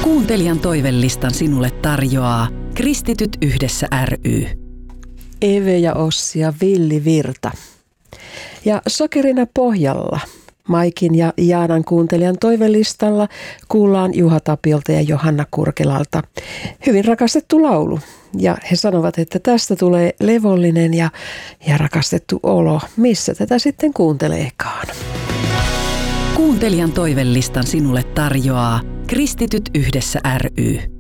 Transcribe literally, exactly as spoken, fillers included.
Kuuntelijan toivelistan sinulle tarjoaa Kristityt yhdessä ry. Eve ja Ossi ja Villi Virta. Ja sokerina pohjalla Maikin ja Jaanan kuuntelijan toivelistalla kuullaan Juha Tapiolta ja Johanna Kurkelalta hyvin rakastettu laulu. Ja he sanovat, että tästä tulee levollinen ja, ja rakastettu olo, missä tätä sitten kuunteleekaan. Kuuntelijan toivelistan sinulle tarjoaa Kristityt yhdessä ry.